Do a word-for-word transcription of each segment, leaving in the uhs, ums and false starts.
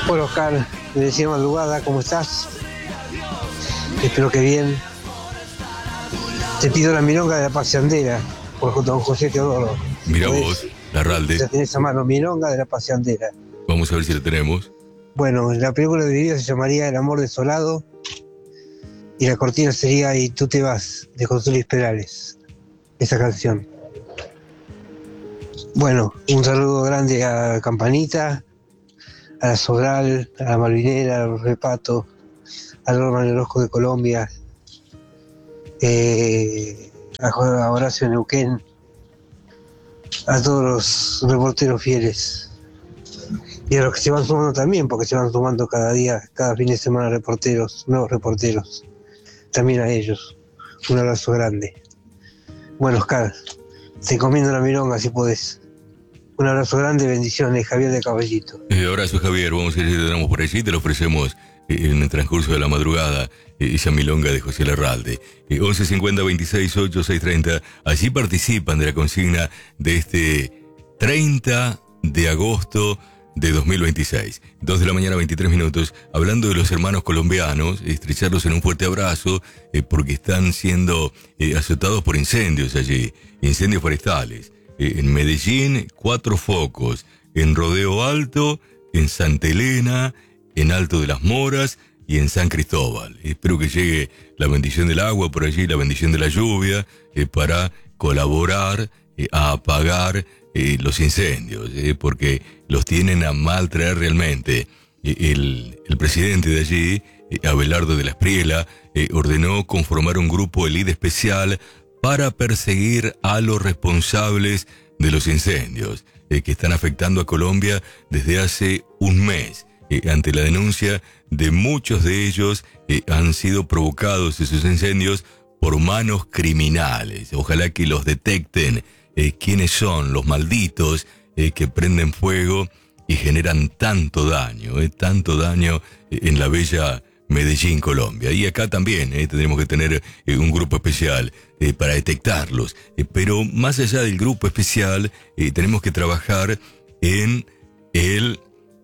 Hola Oscar, me decía madrugada, ¿cómo estás? Espero que bien. Te pido la milonga de la paseandera, por don José Teodoro. Mira vos, Larralde. Ya tenés a mano, milonga de la paseandera. Vamos a ver si la tenemos. Bueno, la película de mi vida se llamaría El amor desolado y la cortina sería Y tú te vas, de José Luis Perales, esa canción. Bueno, un saludo grande a Campanita, a la Sobral, a la Malvinera, a los Repato, a Norma Orozco de Colombia, eh, a Horacio Neuquén, a todos los reporteros fieles y a los que se van sumando también, porque se van sumando cada día, cada fin de semana reporteros, nuevos reporteros, también a ellos. Un abrazo grande. Bueno, Oscar, te encomiendo la milonga si podés. Un abrazo grande, bendiciones, Javier de Caballito. Eh, abrazo, Javier. Vamos a ver si tenemos por allí. Te lo ofrecemos eh, en el transcurso de la madrugada, eh, esa milonga de José Larralde. Eh, once cincuenta veintiséis ocho seis treinta. Allí participan de la consigna de este treinta de agosto de dos mil veintiséis. dos de la mañana, veintitrés minutos. Hablando de los hermanos colombianos, estrecharlos en un fuerte abrazo eh, porque están siendo eh, azotados por incendios allí, incendios forestales. En Medellín, cuatro focos, en Rodeo Alto, en Santa Elena, en Alto de las Moras y en San Cristóbal. Espero que llegue la bendición del agua por allí, la bendición de la lluvia, eh, para colaborar eh, a apagar eh, los incendios, eh, porque los tienen a mal traer realmente. Eh, el, el presidente de allí, eh, Abelardo de la Espriela, eh, ordenó conformar un grupo elite especial para perseguir a los responsables de los incendios eh, que están afectando a Colombia desde hace un mes. Eh, ante la denuncia de muchos de ellos eh, han sido provocados esos incendios por manos criminales. Ojalá que los detecten eh, quiénes son los malditos eh, que prenden fuego y generan tanto daño, eh, tanto daño eh, en la bella Medellín, Colombia. Y acá también eh, tendremos que tener eh, un grupo especial eh, para detectarlos. Eh, pero más allá del grupo especial, eh, tenemos que trabajar en el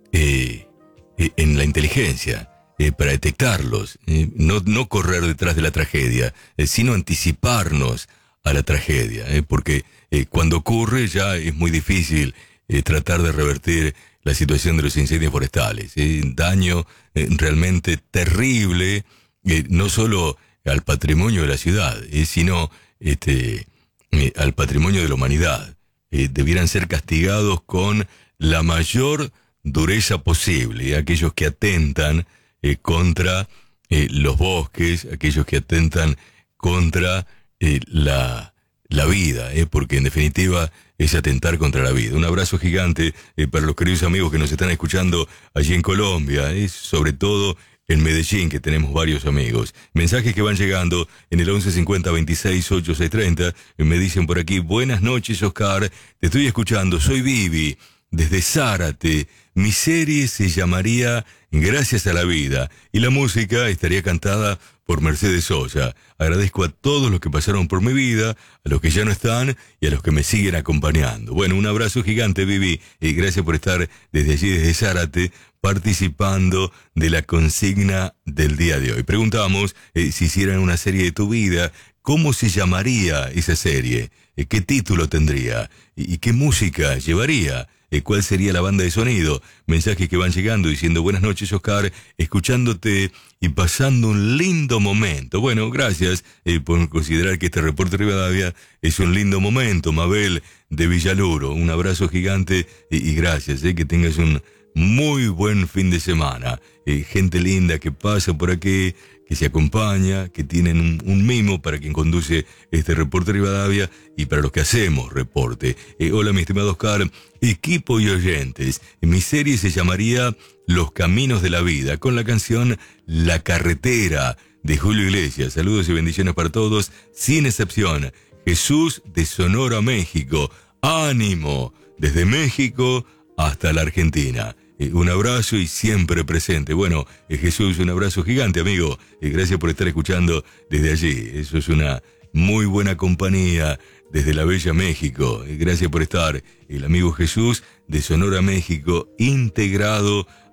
eh, eh, en la inteligencia eh, para detectarlos. Eh, no, no correr detrás de la tragedia, eh, sino anticiparnos a la tragedia. Eh, porque eh, cuando ocurre ya es muy difícil eh, tratar de revertir la situación de los incendios forestales. Eh, daño eh, realmente terrible, eh, no solo al patrimonio de la ciudad, eh, sino este, eh, al patrimonio de la humanidad. Eh, debieran ser castigados con la mayor dureza posible. Eh, aquellos que atentan eh, contra eh, los bosques, aquellos que atentan contra eh, la, la vida, eh, porque en definitiva es atentar contra la vida. Un abrazo gigante eh, para los queridos amigos que nos están escuchando allí en Colombia, eh, sobre todo en Medellín, que tenemos varios amigos. Mensajes que van llegando en el once cincuenta veintiséis ocho seis treinta. Me dicen por aquí: buenas noches, Oscar, te estoy escuchando, soy Vivi, desde Zárate. Mi serie se llamaría Gracias a la Vida y la música estaría cantada por Mercedes Sosa. Agradezco a todos los que pasaron por mi vida, a los que ya no están y a los que me siguen acompañando. Bueno, un abrazo gigante, Vivi, y gracias por estar desde allí, desde Zárate, participando de la consigna del día de hoy. Preguntamos eh, si hicieran una serie de tu vida, ¿cómo se llamaría esa serie? Eh, ¿Qué título tendría? ¿Y, y qué música llevaría? ¿Cuál sería la banda de sonido? Mensajes que van llegando diciendo: buenas noches, Oscar, escuchándote y pasando un lindo momento. Bueno, gracias eh, por considerar que este reporte Rivadavia es un lindo momento. Mabel de Villaluro, un abrazo gigante y, y gracias, eh, que tengas un muy buen fin de semana. Eh, gente linda que pasa por aquí, que se acompaña, que tienen un, un mimo para quien conduce este reporte Rivadavia y para los que hacemos reporte. Eh, hola, mi estimado Oscar, equipo y oyentes. Mi serie se llamaría Los Caminos de la Vida, con la canción La Carretera de Julio Iglesias. Saludos y bendiciones para todos, sin excepción. Jesús de Sonora, México. ¡Ánimo! Desde México hasta la Argentina. Eh, un abrazo y siempre presente. Bueno, eh, Jesús, un abrazo gigante, amigo. Eh, gracias por estar escuchando desde allí. Eso es una muy buena compañía desde la bella México. Eh, gracias por estar. El amigo Jesús de Sonora, México, integrado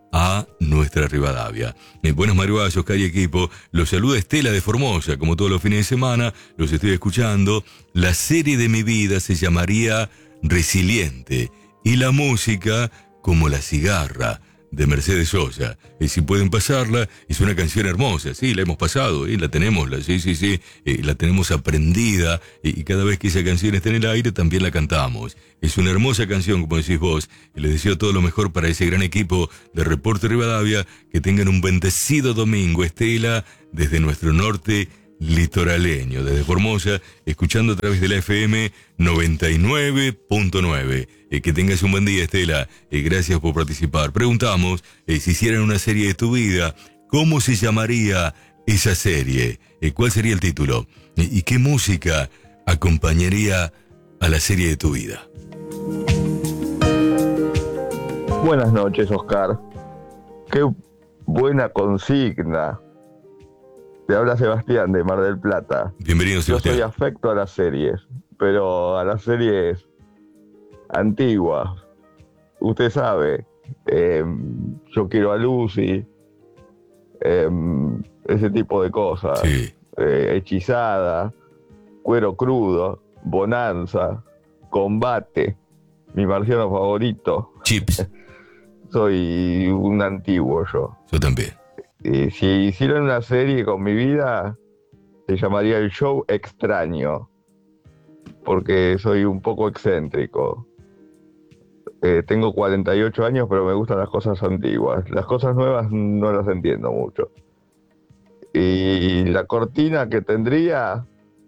a nuestra Rivadavia. Eh, buenas madrugadas, Oscar y equipo. Los saluda Estela de Formosa, como todos los fines de semana, los estoy escuchando. La serie de mi vida se llamaría Resiliente y la música como La Cigarra, de Mercedes Sosa. Eh, si pueden pasarla, es una canción hermosa, sí, la hemos pasado, eh, la tenemos, la, sí, sí, sí, eh, la tenemos aprendida, eh, y cada vez que esa canción está en el aire también la cantamos. Es una hermosa canción, como decís vos, y les deseo todo lo mejor para ese gran equipo de Reporte Rivadavia, que tengan un bendecido domingo, Estela, desde nuestro norte litoraleño, desde Formosa, escuchando a través de la F M noventa y nueve punto nueve. Eh, que tengas un buen día, Estela. Eh, gracias por participar. Preguntamos, eh, si hicieran una serie de tu vida, ¿cómo se llamaría esa serie? Eh, ¿Cuál sería el título? Eh, ¿Y qué música acompañaría a la serie de tu vida? Buenas noches, Oscar. Qué buena consigna. Te habla Sebastián de Mar del Plata. Bienvenido, Sebastián. Yo soy afecto a las series, pero a las series antiguas. Usted sabe, eh, Yo quiero a Lucy, eh, ese tipo de cosas. Sí. Eh, Hechizada, Cuero Crudo, Bonanza, Combate, mi marciano favorito. Chips. Soy un antiguo yo. Yo también. Y si hicieran una serie con mi vida, se llamaría El Show Extraño, porque soy un poco excéntrico. Eh, tengo cuarenta y ocho años, pero me gustan las cosas antiguas. Las cosas nuevas no las entiendo mucho. Y la cortina que tendría,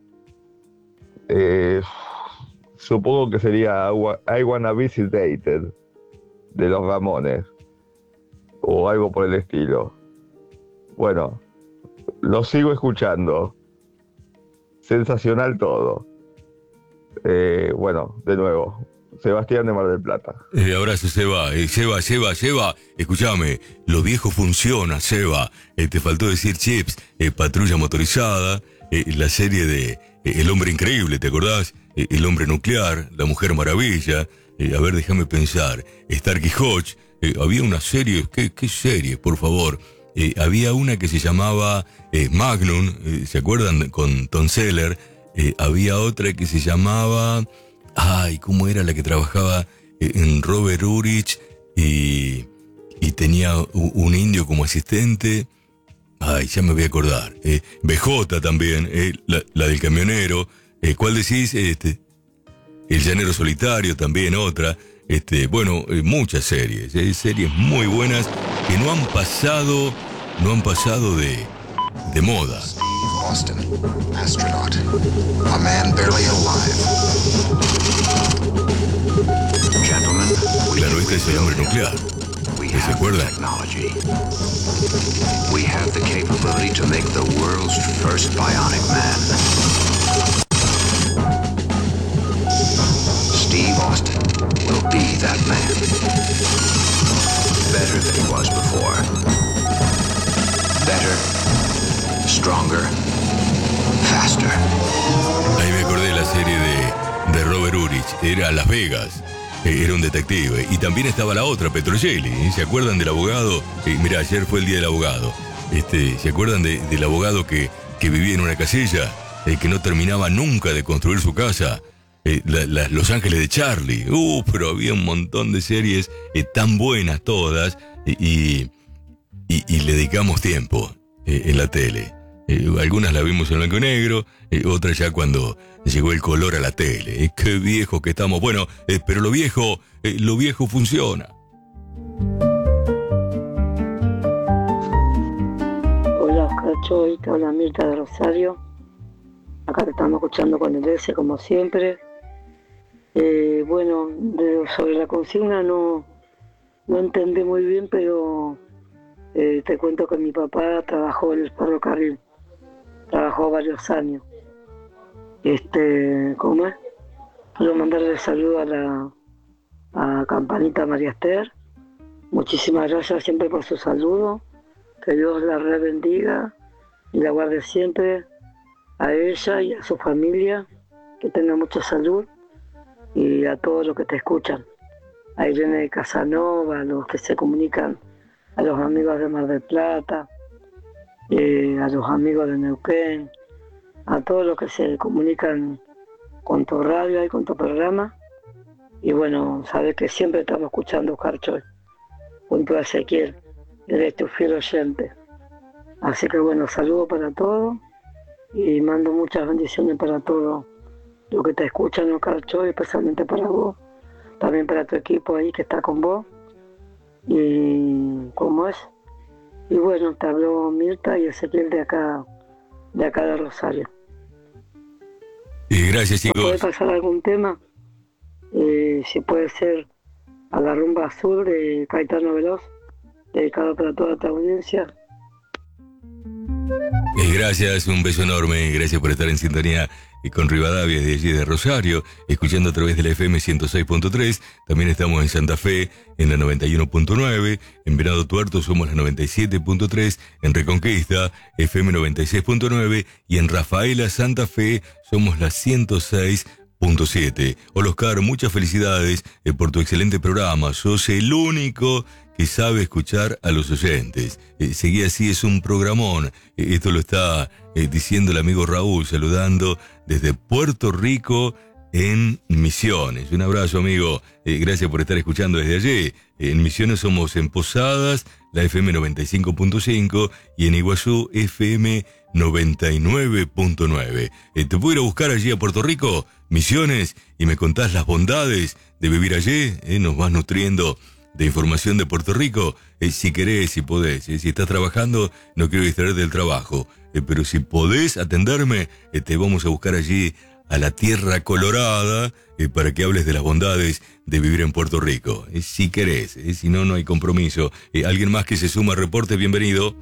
eh, supongo que sería I Wanna Be Sedated, de los Ramones, o algo por el estilo. Bueno, lo sigo escuchando. Sensacional todo. Eh, bueno, de nuevo, Sebastián de Mar del Plata. Eh, abrazo, Seba. Eh, Seba, Seba, Seba. Escúchame, lo viejo funciona, Seba. Eh, te faltó decir Chips, eh, Patrulla Motorizada, eh, la serie de eh, El Hombre Increíble, ¿te acordás? Eh, El Hombre Nuclear, La Mujer Maravilla. Eh, a ver, déjame pensar. Starkey Hodge. Eh, había una serie, ¿qué, qué serie, por favor? Eh, había una que se llamaba eh, Magnum, eh, ¿se acuerdan? Con Tom Selleck. Eh, había otra que se llamaba... Ay, ¿cómo era la que trabajaba eh, en Robert Urich y, y tenía u, un indio como asistente? Ay, ya me voy a acordar. Eh, B J también, eh, la, la del camionero. Eh, ¿Cuál decís? Este, El Llanero Solitario también, otra. Este, bueno, eh, muchas series, eh, series muy buenas que no han pasado, no han pasado de, de moda. Steve Austin, astronaut, a man barely alive. Gentlemen, Claro, este es El Hombre Nuclear. ¿Se acuerdan? Technology. We have the capability to make the world's first bionic man. Steve Austin will be that man. Better than he was before. Better, stronger, faster. Ahí me acordé de la serie de, de Robert Urich, era Las Vegas, eh, era un detective. Y también estaba la otra, Petrocelli, ¿eh? ¿Se acuerdan del abogado? Eh, mirá, ayer fue el día del abogado. Este, ¿se acuerdan de, del abogado que, que vivía en una casilla? Eh, que no terminaba nunca de construir su casa. Eh, la, la, Los Ángeles de Charlie. Uh, pero había un montón de series eh, tan buenas todas, eh, y, y, y le dedicamos tiempo eh, en la tele. Eh, algunas las vimos en blanco y negro, eh, otras ya cuando llegó el color a la tele. Eh, qué viejo que estamos. Bueno, eh, pero lo viejo, eh, lo viejo funciona. Hola, Oscar Choy, te habla Mirta de Rosario. Acá te estamos escuchando con el S, como siempre. Eh, bueno, de, sobre la consigna no, no entendí muy bien, pero eh, te cuento que mi papá trabajó en el ferrocarril. Trabajó varios años. Este, ¿cómo es? Quiero mandarle saludo a la a Campanita María Esther. Muchísimas gracias siempre por su saludo. Que Dios la re bendiga y la guarde siempre a ella y a su familia. Que tenga mucha salud. Y a todos los que te escuchan. A Irene Casanova, a los que se comunican a los amigos de Mar del Plata, eh, a los amigos de Neuquén, a todos los que se comunican con tu radio y con tu programa. Y bueno, sabes que siempre estamos escuchando Oscar Choy, junto a Ezequiel, eres tu fiel oyente. Así que bueno, saludo para todos y mando muchas bendiciones para todos los que te escuchan, Oscar Choy, especialmente para vos, también para tu equipo ahí que está con vos. Y cómo es. Y bueno, te habló Mirta y Ezequiel de acá, de acá de Rosario. Y gracias, chicos. ¿Puede pasar algún tema? Eh, si puede ser a la rumba azul de Caetano Veloz, dedicado para toda tu audiencia. Eh, gracias, un beso enorme, gracias por estar en sintonía y con Rivadavia de allí de Rosario, escuchando a través de la F M ciento seis punto tres, también estamos en Santa Fe en la noventa y uno punto nueve, en Venado Tuerto somos la noventa y siete punto tres, en Reconquista F M noventa y seis punto nueve y en Rafaela Santa Fe somos la ciento seis punto siete. Hola Oscar, muchas felicidades eh, por tu excelente programa, sos el único que sabe escuchar a los oyentes. Eh, seguí así, es un programón. Eh, esto lo está eh, diciendo el amigo Raúl, saludando desde Puerto Rico en Misiones. Un abrazo, amigo. Eh, gracias por estar escuchando desde allí. Eh, en Misiones somos en Posadas, la F M noventa y cinco punto cinco y en Iguazú F M noventa y nueve punto nueve. Eh, ¿Te puedo ir a buscar allí a Puerto Rico, Misiones, y me contás las bondades de vivir allí? Eh, nos vas nutriendo de información de Puerto Rico, eh, si querés, si podés, eh, si estás trabajando, no quiero distraerte del trabajo, eh, pero si podés atenderme, eh, te vamos a buscar allí a la tierra colorada, eh, para que hables de las bondades de vivir en Puerto Rico, eh, si querés, eh, si no, no hay compromiso. Eh, ¿Alguien más que se suma al reporte? Bienvenido.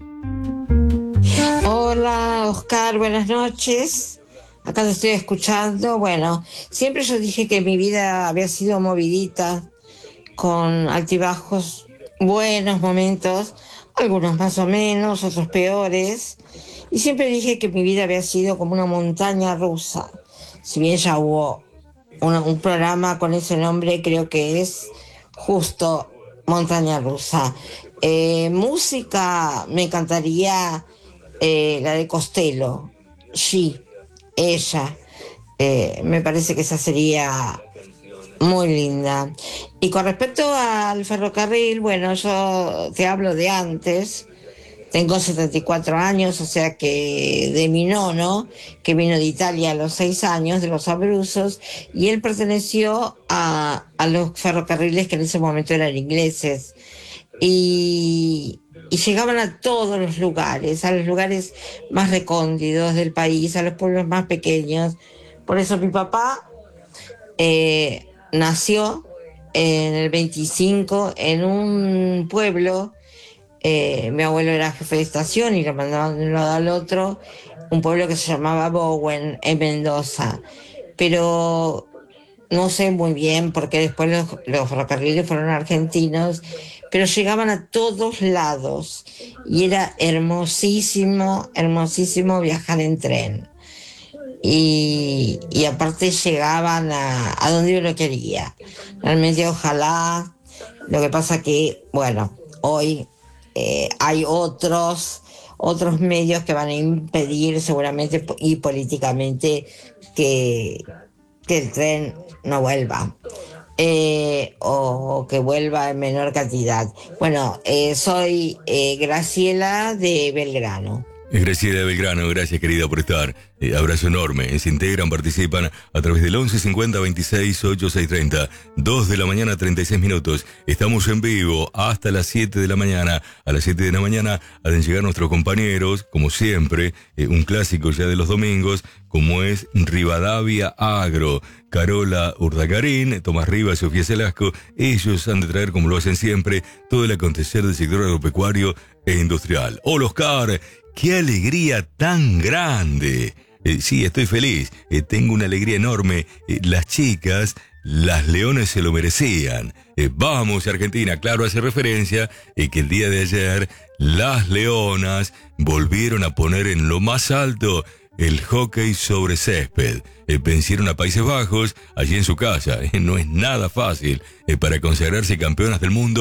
Hola, Oscar, buenas noches. Acá te estoy escuchando. Bueno, siempre yo dije que mi vida había sido movidita, con altibajos, buenos momentos, algunos más o menos, otros peores. Y siempre dije que mi vida había sido como una montaña rusa. Si bien ya hubo una, un programa con ese nombre, creo que es justo Montaña Rusa. Eh, música, me encantaría eh, la de Costello, sí, ella. Eh, me parece que esa sería muy linda. Y con respecto al ferrocarril, bueno, yo te hablo de antes. Tengo setenta y cuatro años, o sea que de mi nono, que vino de Italia a los seis años, de los Abruzos, y él perteneció a, a los ferrocarriles que en ese momento eran ingleses. Y, y llegaban a todos los lugares, a los lugares más recónditos del país, a los pueblos más pequeños. Por eso mi papá eh, nació en el veinticinco en un pueblo. Eh, mi abuelo era jefe de estación y lo mandaban de un lado al otro, un pueblo que se llamaba Bowen, en Mendoza. Pero no sé muy bien porque después los, los ferrocarriles fueron argentinos, pero llegaban a todos lados y era hermosísimo, hermosísimo viajar en tren. Y, y aparte llegaban a, a donde uno quería. Realmente ojalá. Lo que pasa que, bueno, hoy Eh, hay otros otros medios que van a impedir seguramente y políticamente que, que el tren no vuelva eh, o que vuelva en menor cantidad. Bueno, eh, soy eh, Graciela de Belgrano. Graciela Belgrano, gracias querida por estar. Eh, abrazo enorme. Se integran, participan a través del once cincuenta veintiséis ochenta y seis treinta. dos de la mañana, treinta y seis minutos. Estamos en vivo hasta las siete de la mañana. A las siete de la mañana han de llegar nuestros compañeros, como siempre, eh, un clásico ya de los domingos, como es Rivadavia Agro. Carola Urdangarín, Tomás Rivas, Sofía Celasco, ellos han de traer, como lo hacen siempre, todo el acontecer del sector agropecuario e industrial. Hola Oscar, qué alegría tan grande. Eh, sí, estoy feliz, eh, tengo una alegría enorme. Eh, las chicas, las Leones se lo merecían. Eh, vamos Argentina, claro, hace referencia eh, que el día de ayer las Leonas volvieron a poner en lo más alto el hockey sobre césped. Eh, vencieron a Países Bajos allí en su casa. Eh, no es nada fácil eh, para consagrarse campeonas del mundo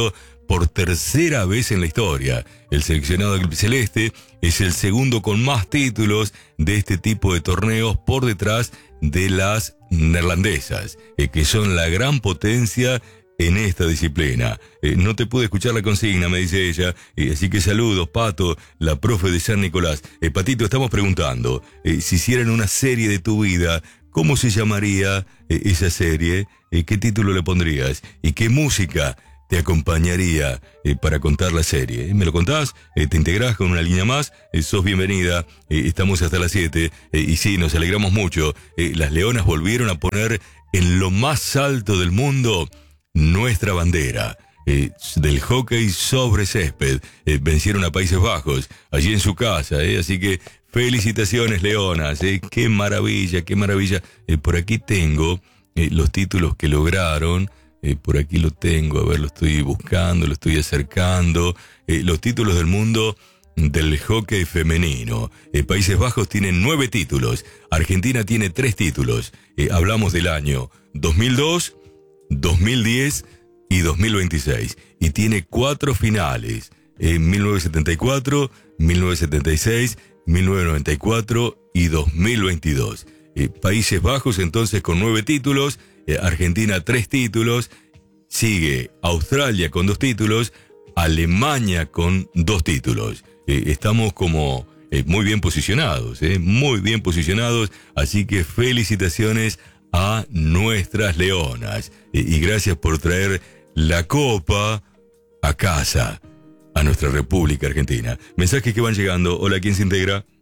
por tercera vez en la historia. El seleccionado albiceleste es el segundo con más títulos de este tipo de torneos por detrás de las neerlandesas, eh, que son la gran potencia en esta disciplina. Eh, no te pude escuchar la consigna, me dice ella, eh, así que saludos, Pato, la profe de San Nicolás. Eh, Patito, estamos preguntando, eh, si hicieran una serie de tu vida, ¿cómo se llamaría eh, esa serie? Eh, ¿Qué título le pondrías? ¿Y qué música te acompañaría eh, para contar la serie? ¿Me lo contás? Eh, ¿Te integrás con una línea más? Eh, sos bienvenida. Eh, estamos hasta las siete. Eh, y sí, nos alegramos mucho. Eh, las Leonas volvieron a poner en lo más alto del mundo nuestra bandera. Eh, del hockey sobre césped. Eh, vencieron a Países Bajos, allí en su casa. Eh, así que felicitaciones, Leonas. Eh, qué maravilla, qué maravilla. Eh, por aquí tengo eh, los títulos que lograron. Eh, por aquí lo tengo, a ver, lo estoy buscando, lo estoy acercando. Eh, los títulos del mundo del hockey femenino. Eh, Países Bajos tiene nueve títulos. Argentina tiene tres títulos. Eh, hablamos del año dos mil dos, dos mil diez y dos mil veintiséis. Y tiene cuatro finales. En mil novecientos setenta y cuatro, mil novecientos setenta y seis, mil novecientos noventa y cuatro y dos mil veintidós. Eh, Países Bajos entonces con nueve títulos. Argentina tres títulos, sigue Australia con dos títulos, Alemania con dos títulos. Eh, estamos como eh, muy bien posicionados, eh, muy bien posicionados, así que felicitaciones a nuestras leonas. Eh, y gracias por traer la copa a casa, a nuestra República Argentina. Mensajes que van llegando. Hola, ¿quién se integra?